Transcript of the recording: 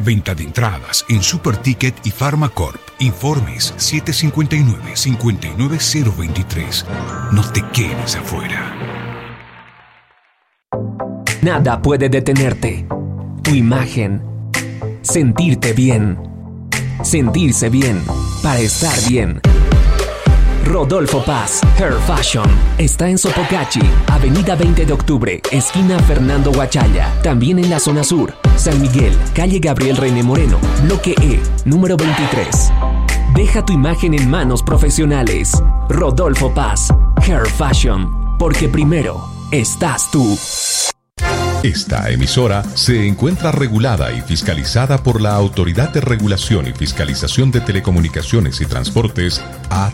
Venta de entradas en Superticket y Pharmacorp. Informes 759-59023. No te quedes afuera. Nada puede detenerte. Tu imagen. Sentirte bien. Sentirse bien. Para estar bien. Rodolfo Paz, Hair Fashion. Está en Sopocachi, Avenida 20 de Octubre, esquina Fernando Huachalla. También en la zona sur, San Miguel, calle Gabriel René Moreno, bloque E, número 23. Deja tu imagen en manos profesionales. Rodolfo Paz, Hair Fashion. Porque primero estás tú. Esta emisora se encuentra regulada y fiscalizada por la Autoridad de Regulación y Fiscalización de Telecomunicaciones y Transportes,